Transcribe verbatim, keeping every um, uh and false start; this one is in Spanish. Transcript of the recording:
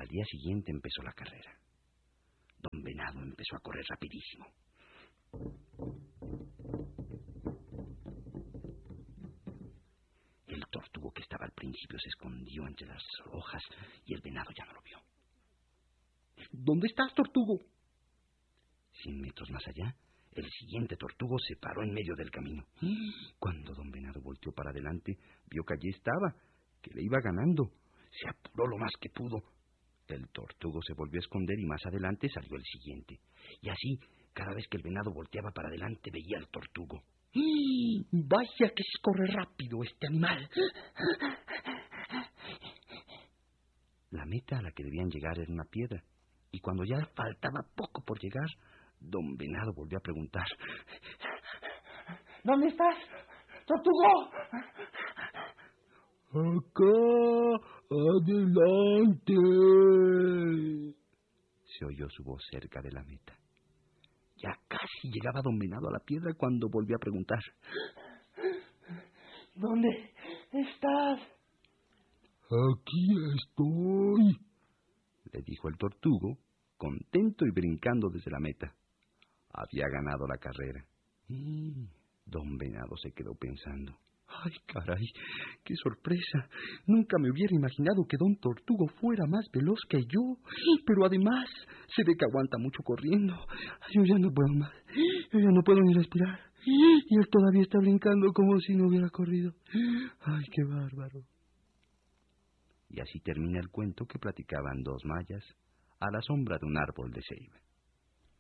Al día siguiente empezó la carrera. Don Venado empezó a correr rapidísimo. El tortugo que estaba al principio se escondió entre las hojas y el venado ya no lo vio. ¿Dónde estás, tortugo? Cien metros más allá, el siguiente tortugo se paró en medio del camino. Cuando don Venado volteó para adelante, vio que allí estaba, que le iba ganando. Se apuró lo más que pudo. El tortugo se volvió a esconder y más adelante salió el siguiente. Y así, cada vez que el venado volteaba para adelante, veía al tortugo. ¡Vaya que se corre rápido este animal! La meta a la que debían llegar era una piedra, y cuando ya faltaba poco por llegar, don Venado volvió a preguntar. ¿Dónde estás, tortugo? Acá, adelante. Se oyó su voz cerca de la meta. Ya casi llegaba don Venado a la piedra cuando volvió a preguntar. ¿Dónde estás? Aquí estoy, le dijo el tortugo, contento y brincando desde la meta. Había ganado la carrera. Y don Venado se quedó pensando. ¡Ay, caray! ¡Qué sorpresa! Nunca me hubiera imaginado que don Tortugo fuera más veloz que yo. Pero además, se ve que aguanta mucho corriendo. Yo ya no puedo más. Yo ya no puedo ni respirar. Y él todavía está brincando como si no hubiera corrido. ¡Ay, qué bárbaro! Y así termina el cuento que platicaban dos mayas a la sombra de un árbol de ceiba.